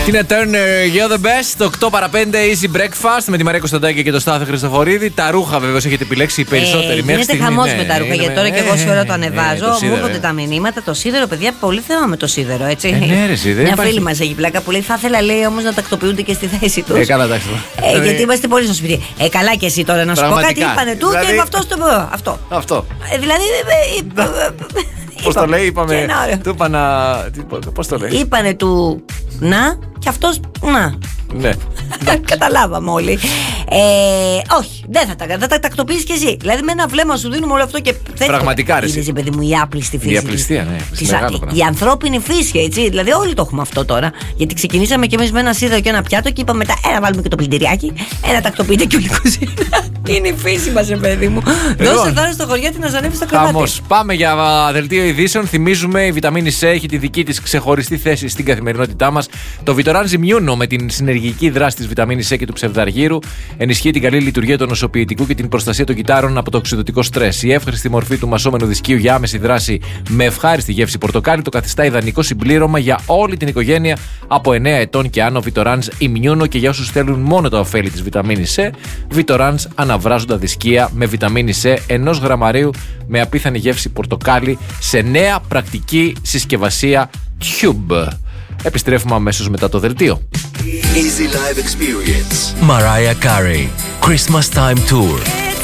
Tina Turner, you're the best. 8 παρα 5, Easy Breakfast με τη Μαρία Κωνσταντάκη και τον Στάθο Χριστοφορίδη. Τα ρούχα βεβαίως έχετε επιλέξει οι περισσότεροι. Γίνεται χαμός με τα ρούχα, γιατί τώρα και εγώ σε ώρα το ανεβάζω. Μου έρχονται τα μηνύματα. Το σίδερο, παιδιά, πολύ θέμα με το σίδερο, έτσι. Μια φίλη μας έχει πλάκα που λέει: θα ήθελα, λέει, όμως να τακτοποιούνται και στη θέση τους. Καλά, εντάξει. Γιατί είμαστε πολύ στο σπίτι. Καλά και εσύ τώρα να σου πω κάτι. Είπανε του και με αυτό. Δηλαδή. Πώς το λέει, είπαμε. Του είπα να. Πώς το λέει. Είπανε του να και αυτός να. Ναι. Καταλάβαμε όλοι. Όχι, δεν θα τα τακτοποιήσεις κι εσύ. Δηλαδή με ένα βλέμμα σου δίνουμε όλο αυτό και. Πραγματικά ρε. Είδες, παιδί μου, η άπλιστη φύση. Η απληστία, ναι. Η ανθρώπινη φύση, έτσι. Δηλαδή όλοι το έχουμε αυτό τώρα. Γιατί ξεκινήσαμε κι εμείς με ένα σίδερο και ένα πιάτο και είπαμε μετά να βάλουμε και το πλυντηριάκι. Τακτοποιείται και όλη η κουζίνα. Είναι η φύση μας, παιδί μου. Δώσε δώρα στο χωριό να ζανεύει στο κρεβάτι. Χαμός. Πάμε για δελτίο ειδήσεων. Θυμίζουμε, η βιταμίνη C έχει τη δική της ξεχωριστή θέση στην καθημερινότητά μας. Το Vitoranz Immuno με την συνεργική δράση της βιταμίνης C και του ψευδαργύρου ενισχύει την καλή λειτουργία του νοσοποιητικού και την προστασία των κυτάρων από το οξυδοτικό στρες. Η εύχρηστη μορφή του μασόμενου δισκίου για άμεση δράση με ευχάριστη γεύση πορτοκάλι το καθιστά ιδανικό συμπλήρωμα για όλη την οικογένεια από 9 ετών και άνω. Vitoranz Immuno, και για όσους θέλουν μόνο τα ωφέλη της βιταμίνης C, Vitoranz αναβράζοντα δισκία με βιταμίνη C 1 γραμμαρίου με απίθανη γεύση πορτοκάλι σε νέα πρακτική συσκευασία Tube. Επιστρέφουμε αμέσως μετά το δελτίο. Easy Live Experience. Mariah Carey, Christmas Time Tour.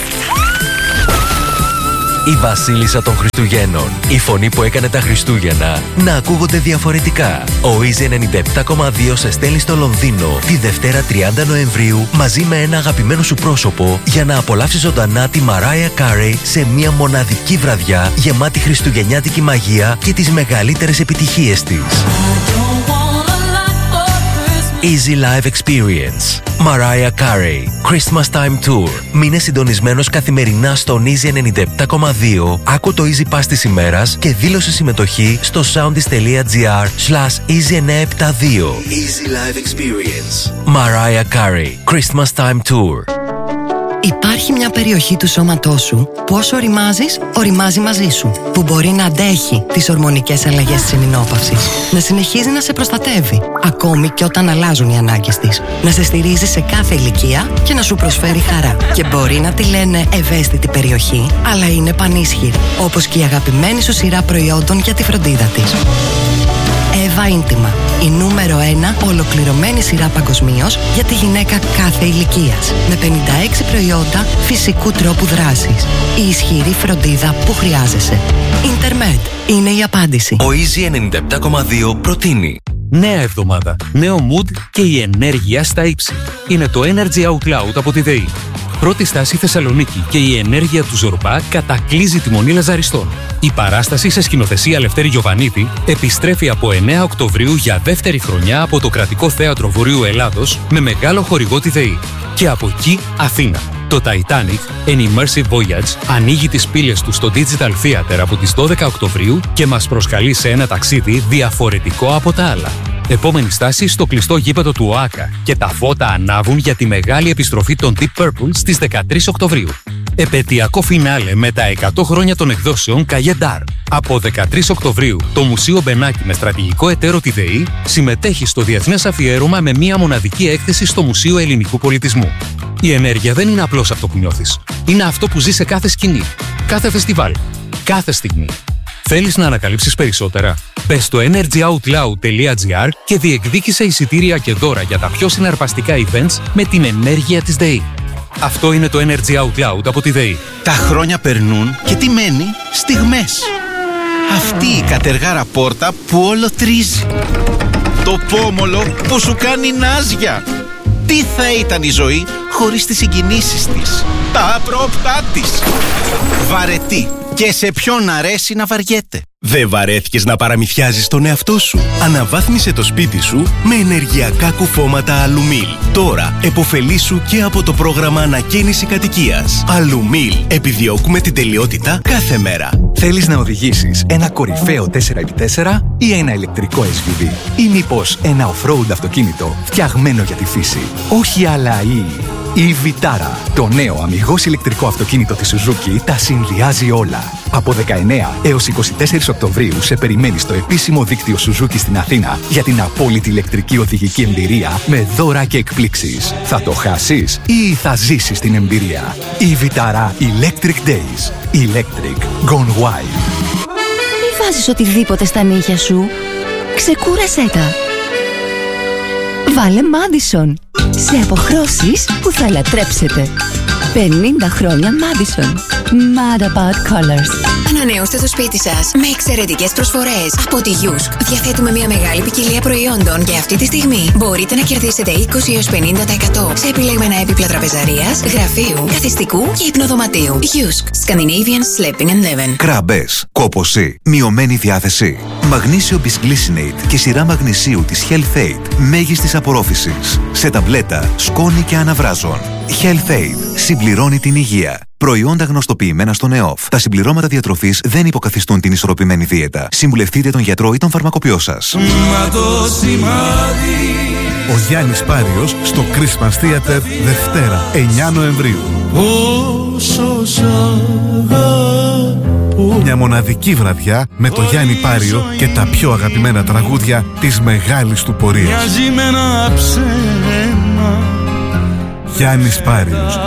Η βασίλισσα των Χριστουγέννων. Η φωνή που έκανε τα Χριστούγεννα να ακούγονται διαφορετικά. Ο Easy 97,2 σε στέλνει στο Λονδίνο τη Δευτέρα 30 Νοεμβρίου μαζί με ένα αγαπημένο σου πρόσωπο για να απολαύσεις ζωντανά τη Mariah Carey σε μια μοναδική βραδιά γεμάτη χριστουγεννιάτικη μαγεία και τις μεγαλύτερες επιτυχίες της. Easy Live Experience. Mariah Carey, Christmas Time Tour. Μείνε συντονισμένος καθημερινά στον Easy 97,2. Άκου το Easy Pass της ημέρας και δήλωσε συμμετοχή στο soundis.gr/Easy972. Easy Live Experience. Mariah Carey, Christmas Time Tour. Υπάρχει μια περιοχή του σώματός σου που όσο οριμάζεις, οριμάζει μαζί σου. Που μπορεί να αντέχει τις ορμονικές αλλαγές της ημινόπαυσης. Να συνεχίζει να σε προστατεύει, ακόμη και όταν αλλάζουν οι ανάγκες της. Να σε στηρίζει σε κάθε ηλικία και να σου προσφέρει χαρά. Και μπορεί να τη λένε ευαίσθητη περιοχή, αλλά είναι πανίσχυρη. Όπως και η αγαπημένη σου σειρά προϊόντων για τη φροντίδα της. Εύα Ίντιμα. Η νούμερο 1 ολοκληρωμένη σειρά παγκοσμίως για τη γυναίκα κάθε ηλικίας. Με 56 προϊόντα φυσικού τρόπου δράσης. Η ισχυρή φροντίδα που χρειάζεσαι. Ιντερμετ είναι η απάντηση. Ο Easy 97,2 προτείνει. Νέα εβδομάδα, νέο mood και η ενέργεια στα ύψη. Είναι το Energy Out Loud από τη ΔΕΗ. Πρώτη στάση Θεσσαλονίκη και η ενέργεια του Ζορμπά κατακλείζει τη Μονή Λαζαριστών. Η παράσταση σε σκηνοθεσία Λευτέρη Γιοβανίτη επιστρέφει από 9 Οκτωβρίου για δεύτερη χρονιά από το Κρατικό Θέατρο Βορείου Ελλάδος με μεγάλο χορηγό τη ΔΕΗ. Και από εκεί Αθήνα. Το Titanic, An Immersive Voyage, ανοίγει τις πύλες του στο Digital Theater από τις 12 Οκτωβρίου και μας προσκαλεί σε ένα ταξίδι διαφορετικό από τα άλλα. Επόμενη στάση στο κλειστό γήπεδο του ΟΑΚΑ και τα φώτα ανάβουν για τη μεγάλη επιστροφή των Deep Purple στις 13 Οκτωβρίου. Επαιτειακό φινάλε με τα 100 χρόνια των εκδόσεων Καγεντάρ. Από 13 Οκτωβρίου, το Μουσείο Μπενάκη με στρατηγικό εταίρο τη ΔΕΗ συμμετέχει στο διεθνές αφιέρωμα με μία μοναδική έκθεση στο Μουσείο Ελληνικού Πολιτισμού. Η ενέργεια δεν είναι απλώς αυτό που νιώθεις. Είναι αυτό που ζει σε κάθε σκηνή, κάθε φεστιβάλ, κάθε στιγμή. Θέλεις να ανακαλύψεις περισσότερα? Μπες στο energyoutloud.gr και διεκδίκησε εισιτήρια και δώρα για τα πιο συναρπαστικά events με την ενέργεια της ΔΕΗ. Αυτό είναι το Energy Out Loud από τη ΔΕΗ. Τα χρόνια περνούν και τι μένει? Στιγμές. Αυτή η κατεργάρα πόρτα που όλο τρίζει. Το πόμολο που σου κάνει νάζια. Τι θα ήταν η ζωή χωρίς τις συγκινήσεις της, τα άπροπτά της. Βαρετή. Και σε ποιον αρέσει να βαριέται. Δεν βαρέθηκες να παραμυθιάζεις τον εαυτό σου? Αναβάθμισε το σπίτι σου με ενεργειακά κουφώματα Αλουμίλ. Τώρα επωφελήσου και από το πρόγραμμα ανακαίνιση κατοικίας. Αλουμίλ. Επιδιώκουμε την τελειότητα κάθε μέρα. Θέλεις να οδηγήσεις ένα κορυφαίο 4x4 ή ένα ηλεκτρικό SUV? Ή μήπως ένα off-road αυτοκίνητο φτιαγμένο για τη φύση? Όχι άλλα η Vitara. Το νέο αμιγώς ηλεκτρικό αυτοκίνητο της Suzuki τα συνδυάζει όλα. Από 19 έως 24 Οκτωβρίου σε περιμένει στο επίσημο δίκτυο Suzuki στην Αθήνα για την απόλυτη ηλεκτρική οδηγική εμπειρία με δώρα και εκπλήξεις. Θα το χάσεις ή θα ζήσεις την εμπειρία? Η Vitara Electric Days. Electric Gone Wild. Μη βάζεις οτιδήποτε στα νύχια σου. Ξεκούρασέ τα. Βάλε Madison. Σε αποχρώσεις που θα λατρέψετε. 50 χρόνια Madison. Mad about colors. Ανανεώστε το σπίτι σας με εξαιρετικές προσφορές από τη Yusk. Διαθέτουμε μια μεγάλη ποικιλία προϊόντων και αυτή τη στιγμή μπορείτε να κερδίσετε 20 έως 50% σε επιλεγμένα έπιπλα τραπεζαρίας, γραφείου, καθιστικού και υπνοδωματίου. Yusk. Scandinavian Sleeping and Living. Κράμπες, κόπωση, μειωμένη διάθεση. Μαγνήσιο Bisglycinate και σειρά μαγνησίου της Health Aid μέγιστης απορρόφησης. Σε ταμπλέτα, σκόνη και αναβράζων. Health Aid συμπληρώνει την υγεία. Προϊόντα γνωστοποιημένα στον ΕΟΦ. Τα συμπληρώματα διατροφής δεν υποκαθιστούν την ισορροπημένη δίαιτα. Συμβουλευτείτε τον γιατρό ή τον φαρμακοποιό σας. Ο Γιάννης Πάριος στο Christmas Theater Δευτέρα 9 Νοεμβρίου. Μια μοναδική βραδιά με το Γιάννη Πάριο και τα πιο αγαπημένα τραγούδια της μεγάλης του πορείας. Γιάννης Πάριος.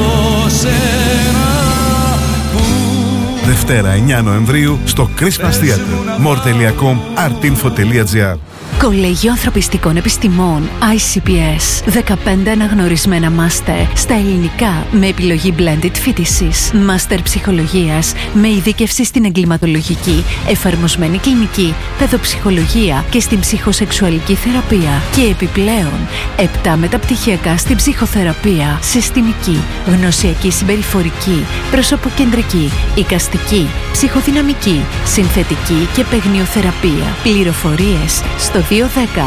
Δευτέρα 9 Νοεμβρίου στο Christmas Theater. More.com, artinfo.gr. Κολέγιο Ανθρωπιστικών Επιστημών ICPS. 15 αναγνωρισμένα μάστερ στα ελληνικά με επιλογή blended φοιτησης. Μάστερ ψυχολογίας με ειδίκευση στην εγκληματολογική, εφαρμοσμένη κλινική, παιδοψυχολογία και στην ψυχοσεξουαλική θεραπεία. Και επιπλέον 7 μεταπτυχιακά στην ψυχοθεραπεία, συστημική, γνωσιακή συμπεριφορική, προσωποκεντρική, εικαστική, ψυχοδυναμική, συνθετική και παιγνιοθεραπεία. Πληροφορίες στο 210-645-65-65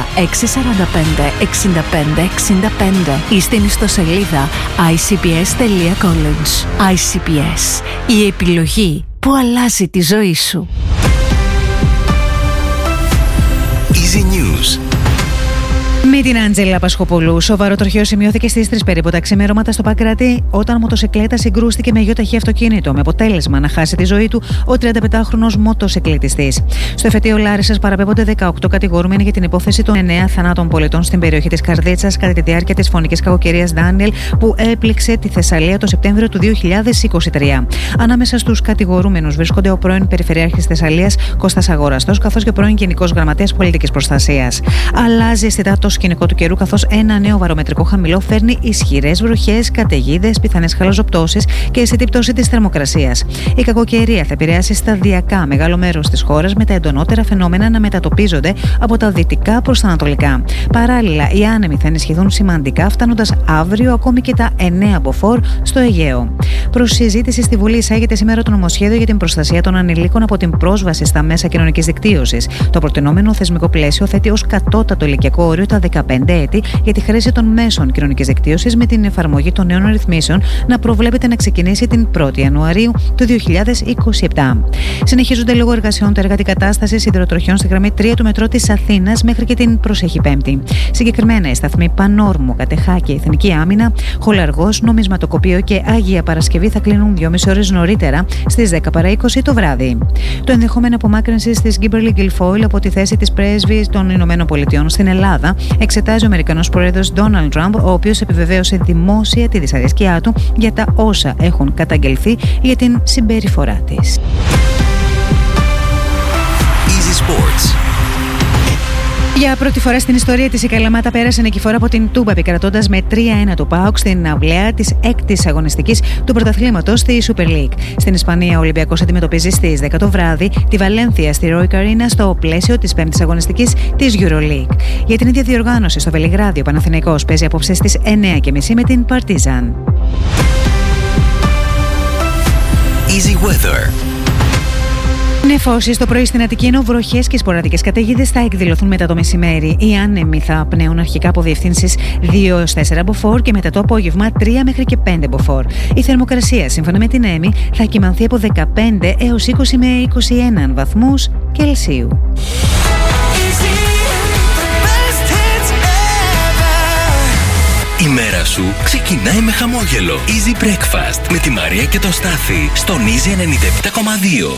ή στην ιστοσελίδα icps.college. ICPS. Η επιλογή που αλλάζει τη ζωή σου. Easy News. Με την Άντζελα Πασχοπολού, σοβαρό τροχαίο σημειώθηκε στις 3 περίπου τα ξημέρωματα στο Παγκράτη όταν μοτοσικλέτα συγκρούστηκε με γιοταχή αυτοκίνητο, με αποτέλεσμα να χάσει τη ζωή του ο 35χρονος μοτοσικλετιστής. Στο εφετείο Λάρισσας παραπέμπονται 18 κατηγορούμενοι για την υπόθεση των 9 θανάτων πολιτών στην περιοχή της Καρδίτσας κατά τη διάρκεια της φωνικής κακοκαιρίας Ντάνιελ που έπληξε τη Θεσσαλία το Σεπτέμβριο του 2023. Ανάμεσα στους κατηγορούμενους βρίσκονται ο πρώην Περιφερειάρχης Θεσσαλίας Κώστας Αγοραστός καθώς και ο πρώην Γενικός Γραμματέας Πολιτικής Προστασίας. Αλλάζει αισθητά το σκηνικό του καιρού, καθώς ένα νέο βαρομετρικό χαμηλό φέρνει ισχυρές βροχές, καταιγίδες, πιθανές χαλαζοπτώσεις και αισθητή πτώση της θερμοκρασίας. Η κακοκαιρία θα επηρεάσει σταδιακά μεγάλο μέρος της χώρας, με τα εντονότερα φαινόμενα να μετατοπίζονται από τα δυτικά προς τα ανατολικά. Παράλληλα, οι άνεμοι θα ενισχυθούν σημαντικά, φτάνοντας αύριο ακόμη και τα 9 μποφόρ στο Αιγαίο. Προς συζήτηση στη Βουλή εισάγεται σήμερα το νομοσχέδιο για την προστασία των ανηλίκων από την πρόσβαση στα μέσα κοινωνικής δικτύωσης. Το προτινόμενο θεσμικό πλαίσιο θέτει ως κατώτατο ηλικιακό όριο τα 15 έτη για τη χρήση των μέσων κοινωνικής δικτύωσης, με την εφαρμογή των νέων ρυθμίσεων να προβλέπεται να ξεκινήσει την 1η Ιανουαρίου του 2027. Συνεχίζονται λόγω εργασιών τα έργα αντικατάστασης σιδηροτροχιών στη γραμμή 3 του μετρό της Αθήνας μέχρι και την προσεχή Πέμπτη. Συγκεκριμένα, οι σταθμοί Πανόρμου, Κατεχάκη, Εθνική Άμυνα, Χολαργός, Νομισματοκοπείο και Άγια Παρασκευή θα κλείνουν 2,5 ώρες νωρίτερα στις 10 παρά 20 το βράδυ. Το ενδεχόμενο απομάκρυνση της Kimberly Guilfoyle από τη θέση της πρέσβης των ΗΠΑ στην Ελλάδα εξετάζει ο Αμερικανός πρόεδρος Ντόναλντ Τραμπ, ο οποίος επιβεβαίωσε δημόσια τη δυσαρέσκειά του για τα όσα έχουν καταγγελθεί για την συμπεριφορά της. Easy Sports. Για πρώτη φορά στην ιστορία της η Καλαμάτα πέρασε νικηφόρα από την Τούμπα, επικρατώντας με 3-1 το ΠΑΟΚ στην αυλαία της 6ης αγωνιστικής του πρωταθλήματος στη Super League. Στην Ισπανία, ο Ολυμπιακός αντιμετωπίζει στις 10 το βράδυ τη Βαλένθια στη Royal Arena στο πλαίσιο της 5ης αγωνιστικής της EuroLeague. Για την ίδια διοργάνωση στο Βελιγράδι, ο Παναθηναϊκός παίζει απόψε στις 9:30 με την Παρτίζαν. Easy Weather. Νεφώσεις το πρωί στην Αττική, ενώ βροχές και σποραδικές καταιγίδες θα εκδηλωθούν μετά το μεσημέρι. Οι άνεμοι θα πνέουν αρχικά από διευθύνσεις 2-4 μποφόρ και μετά το απόγευμα 3 μέχρι και 5 μποφόρ. Η θερμοκρασία, σύμφωνα με την ΕΜΗ, θα κυμανθεί από 15 έως 20 με 21 βαθμούς Κελσίου. Η μέρα σου ξεκινάει με χαμόγελο. Easy Breakfast με τη Μαρία και τον Στάθη στον Easy 97,2.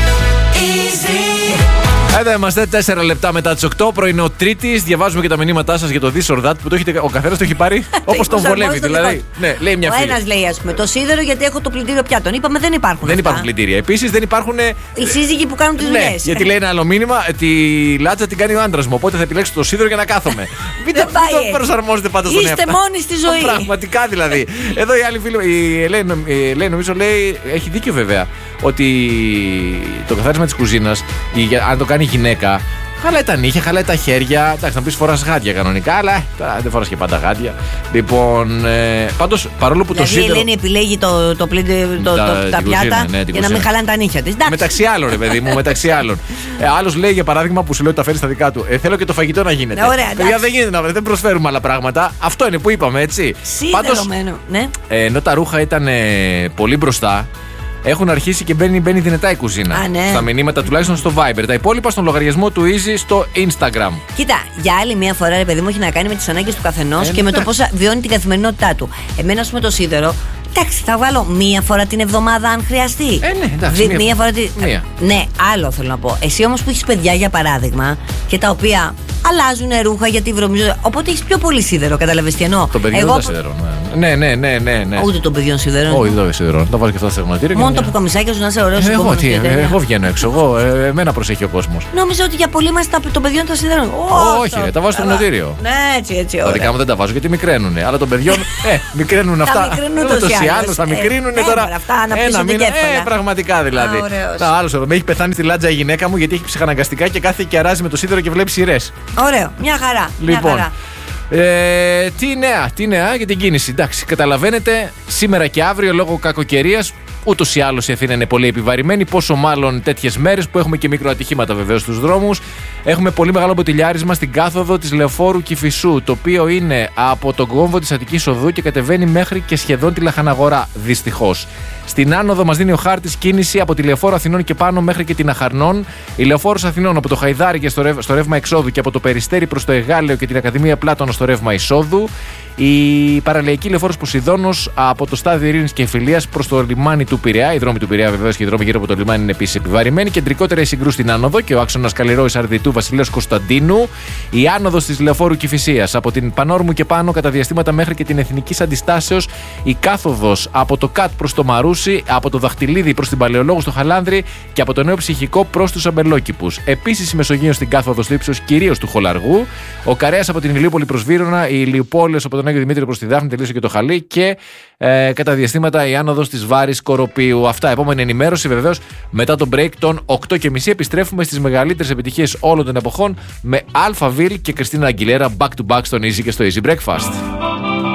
Εδώ είμαστε 4 λεπτά μετά τις 8, πρωινό Τρίτης. Διαβάζουμε και τα μηνύματά σας για το This or That που το έχετε, ο καθένας το έχει πάρει όπως τον βολεύει. Δηλαδή, ναι, λέει μια φίλη. Ο ένας λέει, ας πούμε, το σίδερο γιατί έχω το πλυντήριο πιάτων. Είπαμε δεν υπάρχουν. Δεν υπάρχουν πλυντήρια. Επίσης δεν υπάρχουν. Οι σύζυγοι που κάνουν τις δουλειές. Γιατί λέει ένα άλλο μήνυμα, τη λάτσα την κάνει ο άντρας μου. Οπότε θα επιλέξω το σίδερο για να κάθομαι. Μην το προσαρμόζετε πάντως στον εαυτό. Είστε μόνοι στη ζωή. Πραγματικά δηλαδή. Εδώ η άλλη φίλη, η Ελένη, νομίζω λέει, έχει δίκιο βέβαια. Ότι το καθάρισμα της κουζίνας, αν το κάνει γυναίκα, χαλάει τα νύχια, χαλάει τα χέρια. Εντάξει, να πεις φοράς γάντια κανονικά, αλλά δεν φοράς και πάντα γάντια. Λοιπόν, πάντως παρόλο που δηλαδή, το σίδερο. Η Ελένη επιλέγει τα πιάτα για να μην χαλάνε τα νύχια της. Μεταξύ άλλων, ρε παιδί μου, μεταξύ άλλων. Άλλος λέει για παράδειγμα που σου λέει ότι τα φέρει στα δικά του. Θέλω και το φαγητό να γίνεται. Ωραία, παιδιά, δεν γίνεται δεν προσφέρουμε άλλα πράγματα. Αυτό είναι που είπαμε, έτσι. Σιδερωμένο, ναι. Ενώ τα ρούχα ήταν πολύ μπροστά. Έχουν αρχίσει και μπαίνει δυνατά η κουζίνα. Ναι. Στα μηνύματα τουλάχιστον στο Viber. Τα υπόλοιπα στον λογαριασμό του Easy στο Instagram. Κοίτα, για άλλη μία φορά, ρε παιδί μου, έχει να κάνει με τις ανάγκες του καθενός και με το πώς βιώνει την καθημερινότητά του. Εμένα, ας πούμε, το σίδερο. Εντάξει, θα βάλω μία φορά την εβδομάδα αν χρειαστεί. Ναι, εντάξει. Μία φορά την. Ναι, άλλο θέλω να πω. Εσύ όμως που έχεις παιδιά, για παράδειγμα, και τα οποία αλλάζουν ρούχα γιατί βρωμίζουν. Οπότε έχεις πιο πολύ σίδερο, καταλαβαίνεις τι εννοώ. Τον παιδιών τα σίδερο. Ναι. Ούτε των παιδιών σίδερο. Όχι, δεν σίδερο. Τα βάζω και αυτά στα σεγματήρια. Μόνο το πουκαμισάκι σου να είσαι ωραίος. Εγώ βγαίνω έξω. Εμένα προσέχει ο κόσμος. Νόμιζα ότι για πολλοί μας των παιδιών τα σίδερο. Όχι, τα βάζω στο γνωτήριο. Ναι, έτσι. Τα δικά μου δεν τα βάζω γιατί μικραίνουν. Αλλά των παιδιών μικραίνουν αυτά. Ούτως ή άλλως θα μικρύνουν τώρα. Ένα μήνα. Πραγματικά δηλαδή. Άλλος εδώ με έχει πεθάνει στη λάτζα η γυναίκα μου γιατί έχει ψυχαναγκαστικά και κάθεται και αράζει με το σίδερο και βλέπει σειρές. Ωραίο, μια χαρά. Λοιπόν. Τι νέα για την κίνηση. Εντάξει, καταλαβαίνετε, σήμερα και αύριο λόγω κακοκαιρίας, ούτως ή άλλως η Αθήνα είναι πολύ επιβαρημένη. Πόσο μάλλον τέτοιες μέρες που έχουμε και μικροατυχήματα βεβαίως στους δρόμους. Έχουμε πολύ μεγάλο μποτιλιάρισμα στην κάθοδο της Λεωφόρου Κηφισού, το οποίο είναι από τον κόμβο της Αττικής Οδού και κατεβαίνει μέχρι και σχεδόν τη Λαχαναγορά, δυστυχώς. Στην άνοδο μας δίνει ο χάρτης κίνηση από τη Λεωφόρο Αθηνών και πάνω μέχρι και την Αχαρνών. Η Λεωφόρος Αθηνών από το Χαϊδάρι και στο ρεύμα εξόδου και από το Περιστέρι προς το Εγάλεο και την Ακαδημία Πλάτωνα στο ρεύμα εισόδου. Η παραλιακή Λεωφόρος Ποσειδώνος από το στάδιο Ειρήνης και Φιλίας προς το λιμάνι του Πειραιά. Οι δρόμοι του Πειραιά βεβαίως και οι δρόμοι γύρω από το λιμάνι είναι επίσης επιβαρημένοι. Κεντρικότερα η συγκρούση στην άνοδο και ο άξονας Καλλιρόης Αρδιτού Βασιλέως Κωνσταντίνου. Η άνοδος της Λεωφόρου Κηφισίας από την Πανόρμου και πάνω κατά διαστήματα μέχρι και την Εθνικής Αντιστάσεως. Η κάθοδος από το ΚΑΤ προς το Μαρούσι, από το Δαχτυλίδι προς την Παλαιολόγου στο Χαλάνδρη και από το Νέο Ψυχικό προς τους Αμπελόκηπους. Επίσης η Μεσογείος στην κάθοδο στο ύψος κυρίως του Χολαργού. Ο Καρέας από την Ηλιούπολη προς Βύρωνα, η Ηλιουπόλεως από τον Άγιο Δημήτρη προς τη Δάφνη, τελείωσε και το Χαλί και κατά διαστήματα η άνοδος της Βάρης Κοροπίου. Αυτά, επόμενη ενημέρωση βεβαίως μετά το break των 8:30 επιστρέφουμε στις μεγαλύτερες επιτυχίες όλων των εποχών με Αλφα Βιλ και Κριστίνα Αγγιλέρα back to back στον Easy και στο Easy Breakfast.